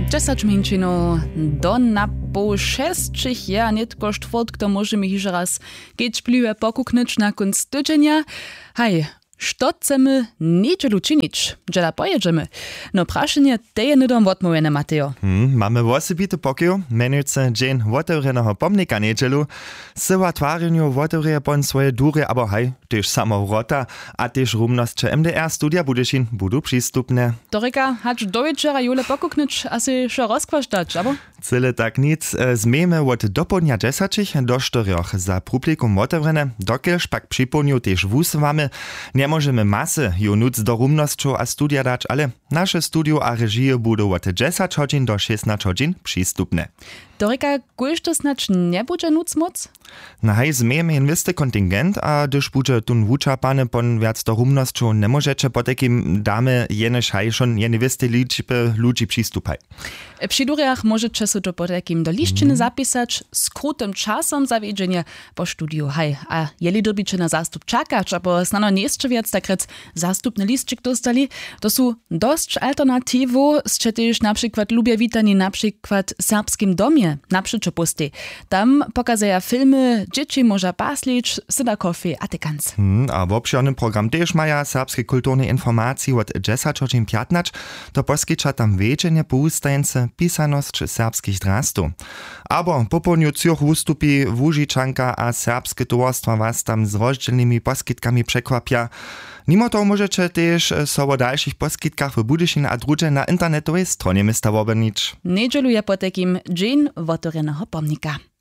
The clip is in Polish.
10 minčinov do na po 6 je, a netko štvrtk, to môžeme hiž raz keď plive pokuknúť na konc tydzenia. Hej, što chcemy niedzielu czynić? Dżela pojedziemy. No prašenie, te je nedom odmówione, Mateo. Mamy osobity pokój, menujúce Dzień Otevreného pomnika niedzielu. Syła twareniu otevrie pon swoje dúry, abo hej, tež samo wrota, a tež rumnosť MDR studia Budyšin budú prístupné. Dorika, hač do večera jule pokuknúť, asi šo rozkvaštať, abo? Cyle tak nic, zmiemy od dopodnia 10 do 4 za publikum otevrené, dokiaľ pak připomňujú tež vúsvame. Nemôžeme masy ju núc do rumnosťou a studia dať, ale naše studio a režie budú od 10 hodín do 16 hodín prístupné. Dorika, kuješ to snad nebude núc moc? Na hej, zmiemy inwisty kontingent, a gdyż bude tun wučapane pon viac do rumnosťou, nemôžete po takým dáme jenež hej šon jenewisty liczby ludzi přístupaj. Przy duriach możecie sobie to po takim do liszczyny zapisać z krótkim czasem zawiedzenia po studiu. Hej, a jeli dobicie na zastup czakać, abo znano nie jeszcze wiac takrec zastupny listczyk dostali, to są dość alternativu, z też na przykład lubię witani na przykład w serbskim domie, na przyczepusty. Tam pokazują filmy, dzieci może paslić, syda kofi, a ty kanc. A w obszernym program też mają serbskie kulturne informacje od 10:15, to poskicza tam wiedzenie poustajence pisanosť serbskich drastów. Abo po południu wystupy Łužičanka a serbskie towarstwa was tam z rozdzielnymi poskitkami překvapia. Mimo toho możecie też so o dalszych poskitkach w Budyšin a drugie na internetowej stronie miasta obrnić. Niedzielu je po takim Dzień Otevreného pomnika.